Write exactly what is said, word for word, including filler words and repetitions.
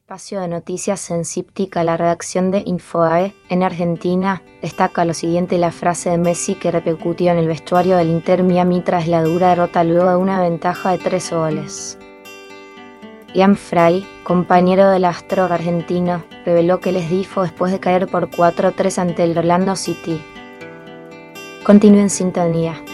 Espacio de noticias en Cíptica, la redacción de Infobae en Argentina destaca lo siguiente: la frase de Messi que repercutió en el vestuario del Inter Miami tras la dura derrota luego de una ventaja de tres goles. Ian Fry, compañero del astro argentino, reveló que les difo después de caer por cuatro a tres ante el Orlando City. Continúe en sintonía.